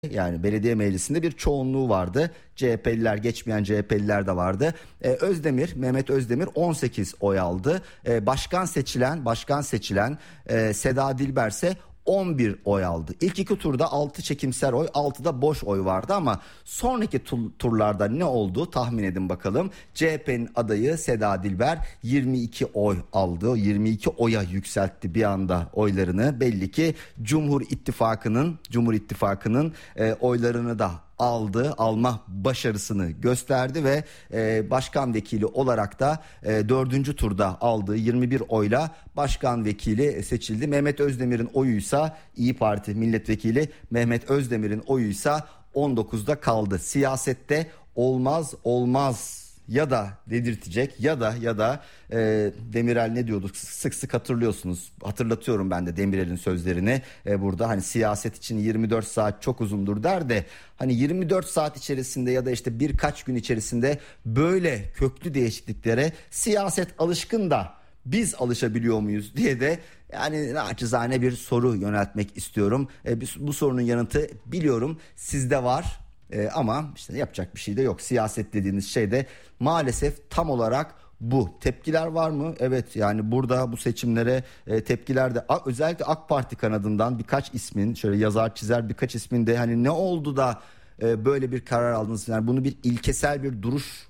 Yani belediye meclisinde bir çoğunluğu vardı. CHP'liler, geçmeyen CHP'liler de vardı. Mehmet Özdemir 18 oy aldı. Başkan seçilen Seda Dilber ise 11 oy aldı. İlk iki turda 6 çekimser oy, 6 da boş oy vardı ama sonraki turlarda ne oldu tahmin edin bakalım. CHP'nin adayı Seda Dilber 22 oy aldı. 22 oya yükseltti bir anda oylarını. Belli ki Cumhur İttifakı'nın oylarını da alma başarısını gösterdi ve başkan vekili olarak da 4. turda aldığı 21 oyla başkan vekili seçildi. Mehmet Özdemir'in oyuysa İyi Parti milletvekili Mehmet Özdemir'in oyuysa 19'da kaldı. Siyasette olmaz ya da dedirtecek ya da Demirel ne diyorduk sık sık hatırlıyorsunuz, hatırlatıyorum ben de Demirel'in sözlerini burada, hani siyaset için 24 saat çok uzundur der de hani 24 saat içerisinde ya da işte birkaç gün içerisinde böyle köklü değişikliklere siyaset alışkın da biz alışabiliyor muyuz diye de yani naçizane bir soru yöneltmek istiyorum. Bu sorunun yanıtı biliyorum sizde var. Ama işte yapacak bir şey de yok. Siyaset dediğiniz şey de maalesef tam olarak bu. Tepkiler var mı? Evet, yani burada bu seçimlere tepkiler de özellikle AK Parti kanadından birkaç ismin, şöyle yazar çizer birkaç ismin de hani ne oldu da böyle bir karar aldınız? Yani bunu bir ilkesel bir duruş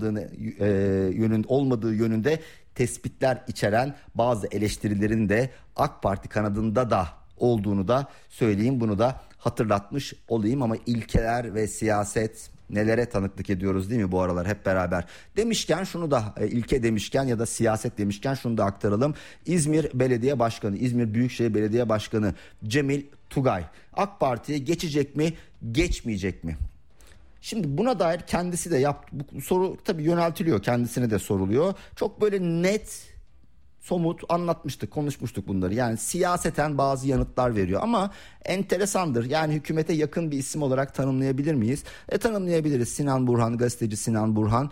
olmadığı yönünde tespitler içeren bazı eleştirilerin de AK Parti kanadında da olduğunu da söyleyeyim, bunu da hatırlatmış olayım. Ama ilkeler ve siyaset nelere tanıklık ediyoruz değil mi bu aralar hep beraber. Demişken şunu da ilke demişken ya da siyaset demişken şunu da aktaralım. İzmir Büyükşehir Belediye Başkanı Cemil Tugay AK Parti'ye geçecek mi, geçmeyecek mi? Şimdi buna dair kendisi de bu soru tabii yöneltiliyor, kendisine de soruluyor. Çok böyle net, somut anlatmıştık, konuşmuştuk bunları. Yani siyaseten bazı yanıtlar veriyor ama enteresandır. Yani hükümete yakın bir isim olarak tanımlayabilir miyiz? Tanımlayabiliriz. Sinan Burhan, gazeteci Sinan Burhan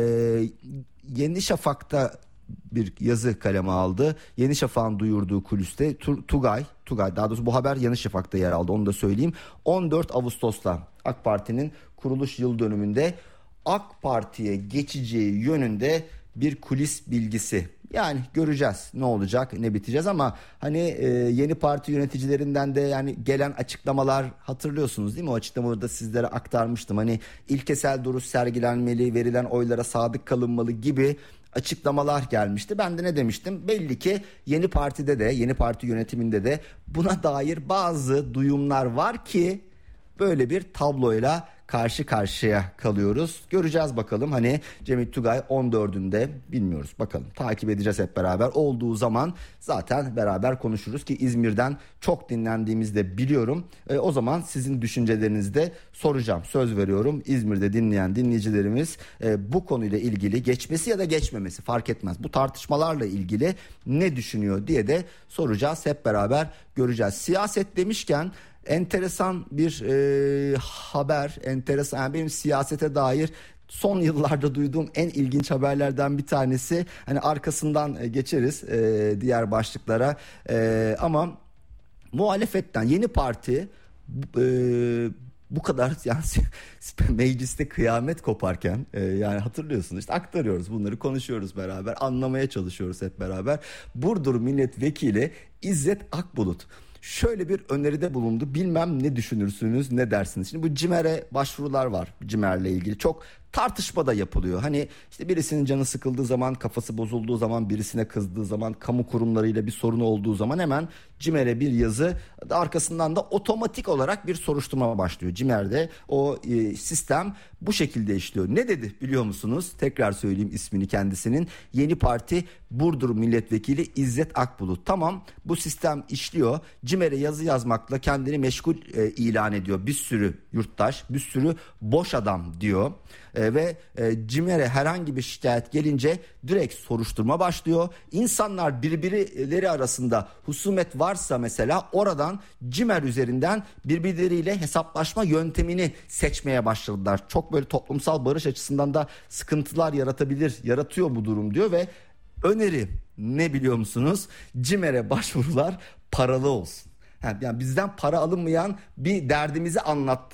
Yeni Şafak'ta bir yazı kaleme aldı. Yeni Şafak'ın duyurduğu kuliste Tugay daha doğrusu bu haber Yeni Şafak'ta yer aldı, onu da söyleyeyim. 14 Ağustos'ta AK Parti'nin kuruluş yıl dönümünde AK Parti'ye geçeceği yönünde bir kulis bilgisi. Yani göreceğiz ne olacak, ne biteceğiz ama hani yeni parti yöneticilerinden de yani gelen açıklamalar hatırlıyorsunuz değil mi? O açıklamaları da sizlere aktarmıştım. Hani ilkesel duruş sergilenmeli, verilen oylara sadık kalınmalı gibi açıklamalar gelmişti. Ben de ne demiştim? Belli ki yeni parti yönetiminde de buna dair bazı duyumlar var ki böyle bir tabloyla karşı karşıya kalıyoruz. Göreceğiz bakalım, hani Cemil Tugay 14'ünde bilmiyoruz, bakalım takip edeceğiz hep beraber. Olduğu zaman zaten beraber konuşuruz ki İzmir'den çok dinlendiğimizi de biliyorum. O zaman sizin düşüncelerinizi de soracağım, söz veriyorum. İzmir'de dinleyen dinleyicilerimiz bu konuyla ilgili, geçmesi ya da geçmemesi fark etmez, bu tartışmalarla ilgili ne düşünüyor diye de soracağız, hep beraber göreceğiz. Siyaset demişken enteresan bir haber, yani benim siyasete dair son yıllarda duyduğum en ilginç haberlerden bir tanesi. Hani arkasından geçeriz diğer başlıklara ama muhalefetten Yeni Parti bu kadar yani mecliste kıyamet koparken yani hatırlıyorsunuz, işte aktarıyoruz bunları, konuşuyoruz beraber, anlamaya çalışıyoruz hep beraber. Burdur Milletvekili İzzet Akbulut şöyle bir öneride bulundu. Bilmem ne düşünürsünüz, ne dersiniz? Şimdi bu CİMER'e başvurular var. CİMER'le ilgili çok tartışma da yapılıyor. Hani işte birisinin canı sıkıldığı zaman, kafası bozulduğu zaman, birisine kızdığı zaman, kamu kurumlarıyla bir sorunu olduğu zaman hemen CİMER'e bir yazı, arkasından da otomatik olarak bir soruşturma başlıyor. CİMER'de o sistem bu şekilde işliyor. Ne dedi biliyor musunuz? Tekrar söyleyeyim ismini kendisinin. Yeni Parti Burdur Milletvekili İzzet Akbulut. Tamam, bu sistem işliyor. CİMER'e yazı yazmakla kendini meşgul ilan ediyor. Bir sürü yurttaş, bir sürü boş adam diyor. Ve CİMER'e herhangi bir şikayet gelince direkt soruşturma başlıyor. İnsanlar birbirleri arasında husumet varsa mesela oradan CİMER üzerinden birbirleriyle hesaplaşma yöntemini seçmeye başladılar. Çok böyle toplumsal barış açısından da sıkıntılar yaratıyor bu durum diyor ve öneri ne biliyor musunuz? CİMER'e başvurular paralı olsun. Yani bizden para alınmayan bir derdimizi anlattı.